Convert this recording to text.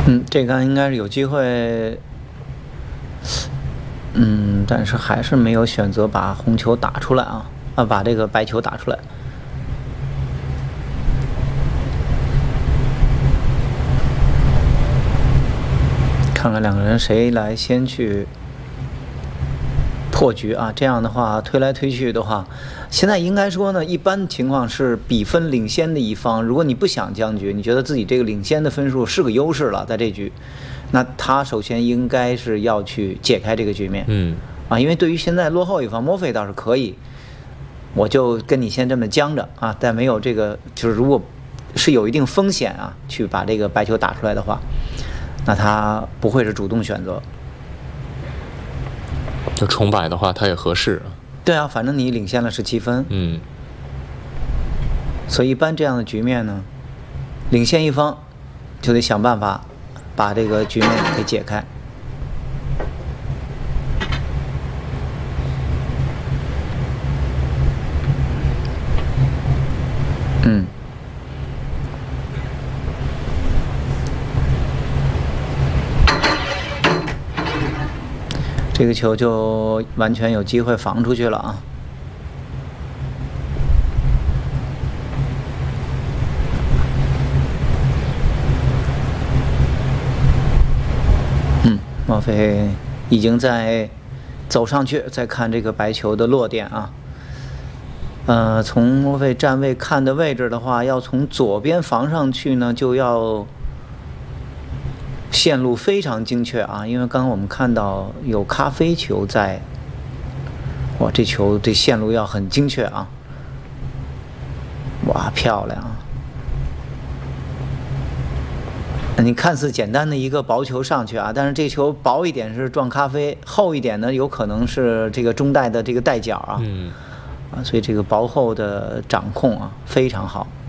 这杆应该是有机会，但是还是没有选择把红球打出来啊，把这个白球打出来。看看两个人谁来先去破局啊？这样的话推来推去的话，现在应该说呢，一般情况是比分领先的一方，如果你不想僵局，你觉得自己这个领先的分数是个优势了，在这局，那他首先应该是要去解开这个局面。因为对于现在落后一方，墨菲倒是可以，我就跟你先这么僵着啊，但没有这个，就是如果是有一定风险啊，去把这个白球打出来的话，那他不会是主动选择。 就重摆的话，他也合适。 对啊，反正你领先了17分。所以一般这样的局面呢，领先一方就得想办法把这个局面给解开。这个球就完全有机会防出去了啊！墨菲已经在走上去，再看这个白球的落点啊。从墨菲站位看的位置的话，要从左边防上去呢，就要线路非常精确啊，因为刚刚我们看到有咖啡球在，哇，这球这线路要很精确啊，哇，漂亮！你看似简单的一个薄球上去啊，但是这球薄一点是撞咖啡，厚一点呢有可能是这个中带的这个带角啊，所以这个薄厚的掌控啊非常好。